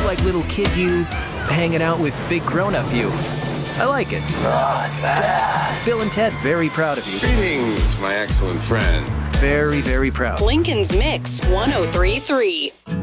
like little kid you hanging out with big grown-up you. I like it. Bill and Ted, very proud of you. Greetings, my excellent friend. Very, very proud. Lincoln's Mix 1033.